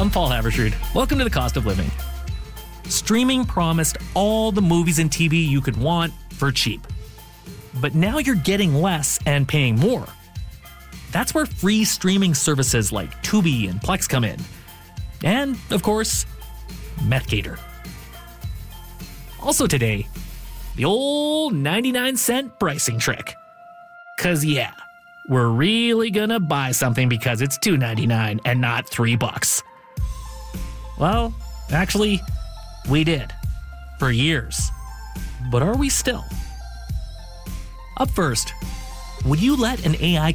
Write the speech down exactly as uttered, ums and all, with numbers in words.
I'm Paul Havershood. Welcome to The Cost of Living. Streaming promised all the movies and T V you could want for cheap. But now you're getting less and paying more. That's where free streaming services like Tubi and Plex come in. And, of course, Methgator. Also today, the old ninety-nine cent pricing trick. Cause yeah, we're really gonna buy something because it's two ninety-nine and not three bucks. Well, actually, we did. For years. But are we still? Up first, would you let an A I